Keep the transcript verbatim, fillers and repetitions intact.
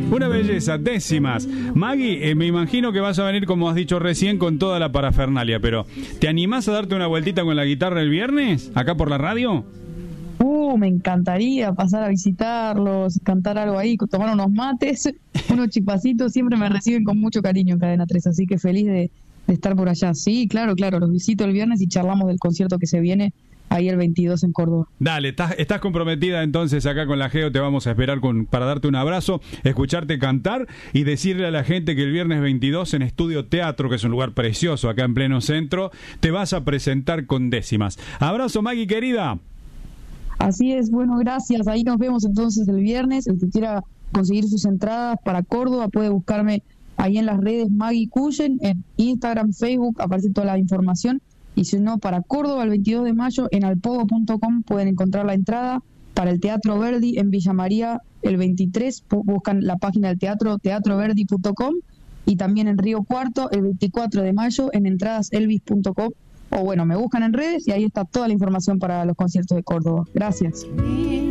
Una belleza, décimas. Maggie, eh, me imagino que vas a venir, como has dicho recién, con toda la parafernalia, pero ¿te animás a darte una vueltita con la guitarra el viernes, acá por la radio? Uh, me encantaría pasar a visitarlos, cantar algo ahí, tomar unos mates, unos chipacitos. Siempre me reciben con mucho cariño en Cadena tres, así que feliz de, de estar por allá. Sí, claro, claro, los visito el viernes y charlamos del concierto que se viene ahí el veintidós en Córdoba. Dale, estás, estás comprometida entonces acá con la Geo, te vamos a esperar con, para darte un abrazo, escucharte cantar y decirle a la gente que el viernes veintidós en Estudio Teatro, que es un lugar precioso acá en pleno centro, te vas a presentar con décimas. Abrazo, Maggie, querida. Así es, bueno, gracias. Ahí nos vemos entonces el viernes. El que quiera conseguir sus entradas para Córdoba puede buscarme ahí en las redes Maggie Cullen, en Instagram, Facebook, aparece toda la información. Y si no, para Córdoba el veintidós de mayo en alpogo punto com pueden encontrar la entrada. Para el Teatro Verdi en Villa María el veintitrés, buscan la página del teatro, teatro verdi punto com, y también en Río Cuarto el veinticuatro de mayo en entradas elvis punto com, o bueno, me buscan en redes y ahí está toda la información para los conciertos de Córdoba. Gracias.